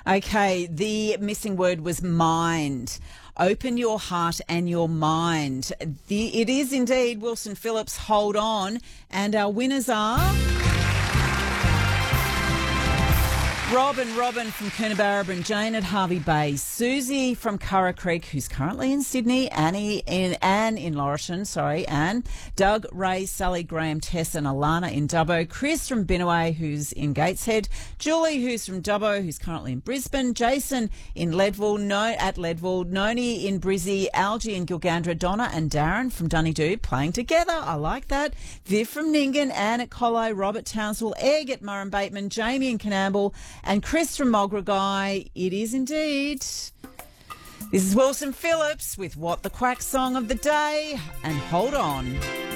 Okay, the missing word was mind. Open your heart and your mind. It is indeed Wilson Phillips, Hold On. And our winners are Robin from Coonabarabran, Jane at Harvey Bay, Susie from Curra Creek, who's currently in Sydney, Anne in Laurishton, Anne, Doug, Ray, Sally, Graham, Tess and Alana in Dubbo, Chris from Binnaway, who's in Gateshead, Julie, who's from Dubbo, who's currently in Brisbane, Jason in Leadville, Noni in Brizzy, Algie in Gilgandra, Donna and Darren from Dunedoo playing together. I like that. Viv from Nyngan, Anne at Collo, Robert Townsville, Egg at Murrum Bateman, Jamie in Canamble, and Chris from Mulgrugui. It is indeed. This is Wilson Phillips with What the Quack song of the day, and Hold On.